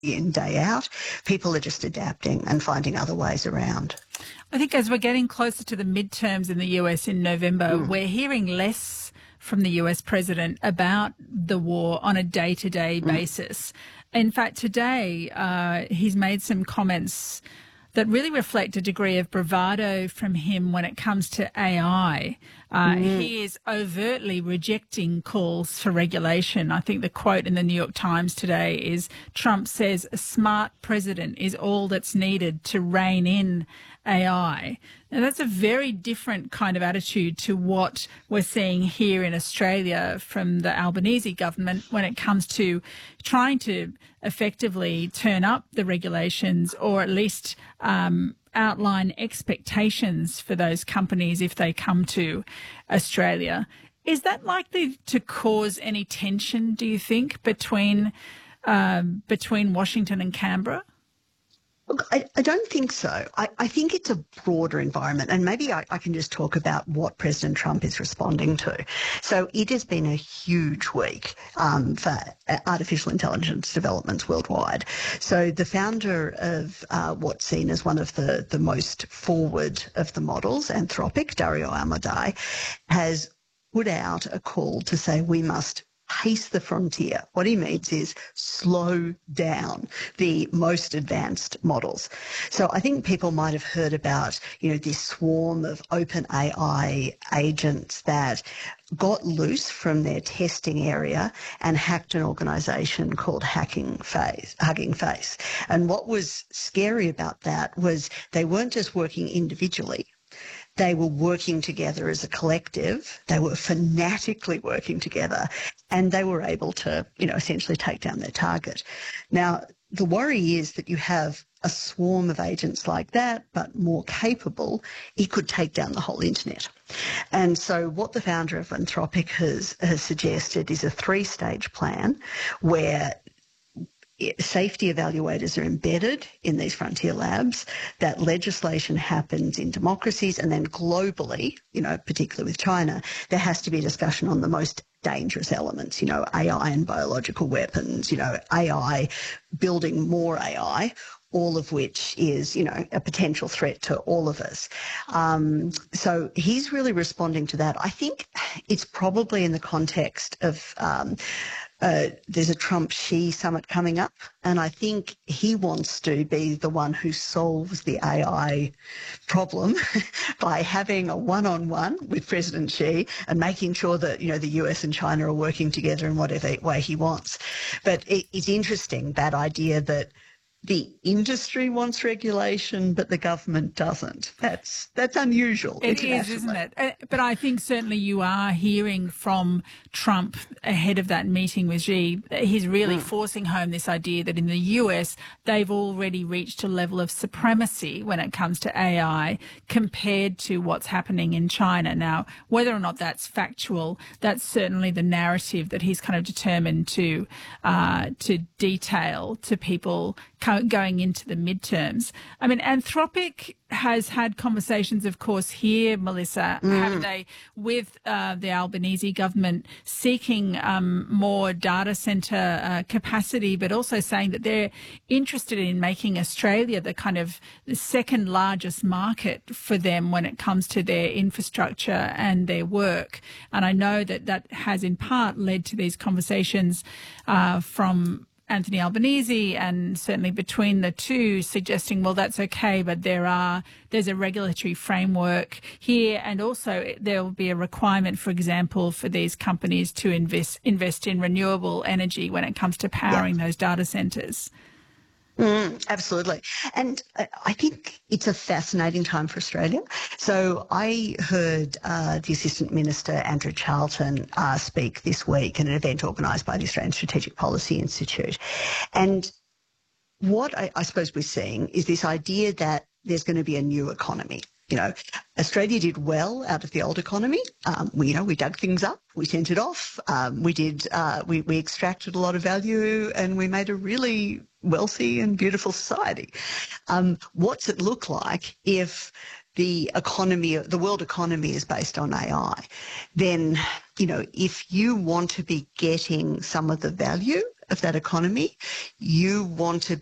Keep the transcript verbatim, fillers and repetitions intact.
in, day out. People are just adapting and finding other ways around. I think as we're getting closer to the midterms in the U S in November, mm. we're hearing less from the U S president about the war on a day-to-day mm. basis. In fact, today uh, he's made some comments that really reflect a degree of bravado from him when it comes to A I. Uh, mm. He is overtly rejecting calls for regulation. I think the quote in the New York Times today is, Trump says a smart president is all that's needed to rein in A I. Now, that's a very different kind of attitude to what we're seeing here in Australia from the Albanese government when it comes to trying to effectively turn up the regulations, or at least um, outline expectations for those companies if they come to Australia. Is that likely to cause any tension, do you think, between um, between Washington and Canberra? Look, I, I don't think so. I, I think it's a broader environment, and maybe I, I can just talk about what President Trump is responding to. So it has been a huge week um, for artificial intelligence developments worldwide. So the founder of uh, what's seen as one of the, the most forward of the models, Anthropic, Dario Amodei, has put out a call to say we must pace the frontier. What he means is slow down the most advanced models. So I think people might have heard about, you know, this swarm of OpenAI agents that got loose from their testing area and hacked an organisation called Hacking Face, Hugging Face. And what was scary about that was they weren't just working individually. They were working together as a collective. They were fanatically working together, and they were able to, you know, essentially take down their target. Now, the worry is that you have a swarm of agents like that, but more capable, it could take down the whole internet. And so what the founder of Anthropic has, has suggested is a three-stage plan where safety evaluators are embedded in these frontier labs, that legislation happens in democracies, and then globally, you know, particularly with China, there has to be a discussion on the most dangerous elements, you know, A I and biological weapons, you know, A I building more A I, all of which is, you know, a potential threat to all of us. Um, so he's really responding to that. I think it's probably in the context of um, Uh, there's a Trump-Xi summit coming up, and I think he wants to be the one who solves the A I problem by having a one-on-one with President Xi and making sure that, you know, the U S and China are working together in whatever way he wants. But it, it's interesting, that idea that the industry wants regulation, but the government doesn't. That's that's unusual. It is, isn't it? But I think certainly you are hearing from Trump ahead of that meeting with Xi. He's really mm. forcing home this idea that in the U S they've already reached a level of supremacy when it comes to A I compared to what's happening in China. Now, whether or not that's factual, that's certainly the narrative that he's kind of determined to uh, to detail to people going into the midterms. I mean, Anthropic has had conversations, of course, here, Melissa, mm. haven't they, with uh, the Albanese government seeking um, more data centre uh, capacity, but also saying that they're interested in making Australia the kind of the second largest market for them when it comes to their infrastructure and their work. And I know that that has in part led to these conversations uh, from Anthony Albanese, and certainly between the two, suggesting, well, that's okay, but there are there's a regulatory framework here, and also there will be a requirement, for example, for these companies to invest invest in renewable energy when it comes to powering yeah. those data centres. Mm, absolutely. And I think it's a fascinating time for Australia. So I heard uh, the Assistant Minister, Andrew Charlton, uh, speak this week at an event organised by the Australian Strategic Policy Institute. And what I, I suppose we're seeing is this idea that there's going to be a new economy. You know, Australia did well out of the old economy. Um, we, you know, we dug things up, we sent it off, um, we did, uh, we, we extracted a lot of value, and we made a really wealthy and beautiful society. Um, what's it look like if the economy, the world economy is based on A I? Then, you know, if you want to be getting some of the value of that economy, you want to